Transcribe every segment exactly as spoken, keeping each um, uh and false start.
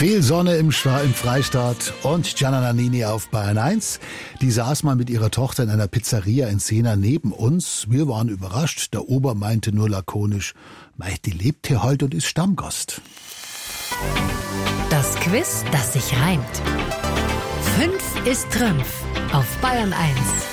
Viel Sonne im, Schwa- im Freistaat und Gianna Nannini auf Bayern eins. Die saß mal mit ihrer Tochter in einer Pizzeria in Siena neben uns. Wir waren überrascht. Der Ober meinte nur lakonisch, mei, die lebt hier heute und ist Stammgast. Das Quiz, das sich reimt. Fünf ist Trümpf auf Bayern eins.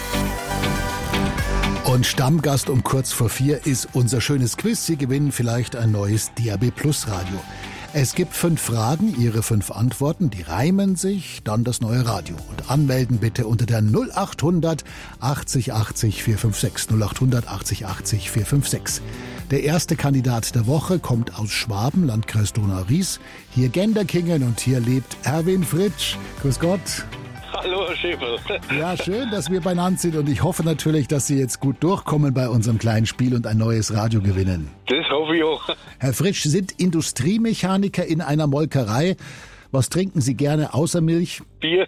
Und Stammgast um kurz vor vier ist unser schönes Quiz. Sie gewinnen vielleicht ein neues D A B Plus Radio. Es gibt fünf Fragen, Ihre fünf Antworten, die reimen sich, dann das neue Radio. Und anmelden bitte unter der null acht hundert achtzig achtzig vier fünf sechs. null acht hundert achtzig achtzig vier fünf sechs. Der erste Kandidat der Woche kommt aus Schwaben, Landkreis Donau-Ries. Hier Genderkingen und hier lebt Erwin Fritsch. Grüß Gott. Hallo, Herr Schäfer. Ja, schön, dass wir beieinander sind und ich hoffe natürlich, dass Sie jetzt gut durchkommen bei unserem kleinen Spiel und ein neues Radio gewinnen. Das hoffe ich auch. Herr Fritsch, Sie sind Industriemechaniker in einer Molkerei. Was trinken Sie gerne außer Milch? Bier.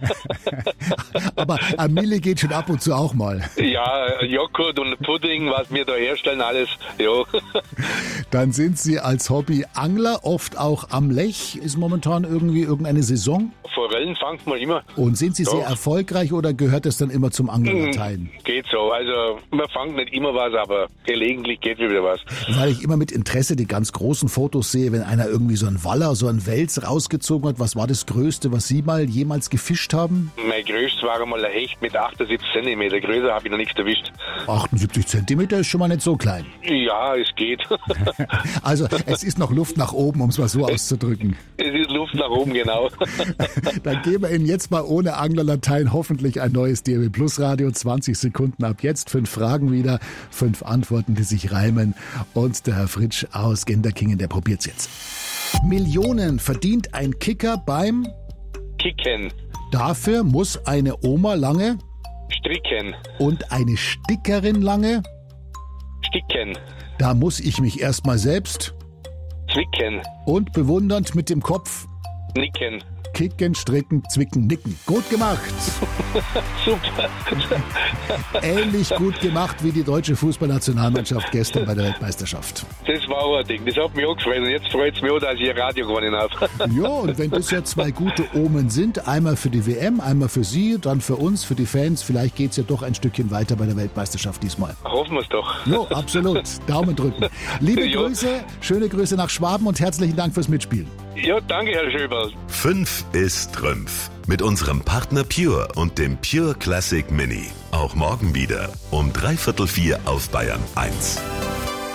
Aber eine Milch geht schon ab und zu auch mal. Ja, Joghurt und Pudding, was wir da herstellen, alles. Ja. Dann sind Sie als Hobby Angler, oft auch am Lech. Ist momentan irgendwie irgendeine Saison? Forellen fangt man immer. Und sind Sie Doch. sehr erfolgreich oder gehört das dann immer zum Anglerlatein? Geht so. Also man fängt nicht immer was, aber gelegentlich geht wieder was. Weil ich immer mit Interesse die ganz großen Fotos sehe, wenn einer irgendwie so einen Waller, so einen Wels rausgezogen hat. Was war das Größte, was Sie mal jemals gefischt haben? Mein größtes war einmal ein Hecht mit achtundsiebzig Zentimeter. Größer habe ich noch nichts erwischt. achtundsiebzig Zentimeter ist schon mal nicht so klein. Ja, es geht. Also es ist noch Luft nach oben, um es mal so auszudrücken. Es ist Luft nach oben, genau. Dann geben wir Ihnen jetzt mal ohne Anglerlatein hoffentlich ein neues D A B Plus Radio. zwanzig Sekunden ab jetzt. Fünf Fragen wieder, fünf Antworten, die sich reimen. Und der Herr Fritsch aus Genderkingen, der probiert's jetzt. Millionen verdient ein Kicker beim Kicken. Dafür muss eine Oma lange Stricken. und eine Stickerin lange. Sticken. Da muss ich mich erstmal selbst Zwicken. und bewundernd mit dem Kopf Nicken. kicken, stricken, zwicken, nicken. Gut gemacht. Super. Ähnlich gut gemacht wie die deutsche Fußballnationalmannschaft gestern bei der Weltmeisterschaft. Das war auch ein Ding. Das hat mich auch gefreut. Und jetzt freut es mich auch, dass ich ein Radio gewonnen habe. Ja, und wenn das ja zwei gute Omen sind, einmal für die W M, einmal für Sie, dann für uns, für die Fans, vielleicht geht's ja doch ein Stückchen weiter bei der Weltmeisterschaft diesmal. Hoffen wir es doch. Ja, absolut. Daumen drücken. Liebe Ja. Grüße, schöne Grüße nach Schwaben und herzlichen Dank fürs Mitspielen. Ja, danke, Herr Schöberl. Fünf ist Trümpf. Mit unserem Partner Pure und dem Pure Classic Mini. Auch morgen wieder um dreiviertel vier auf Bayern eins.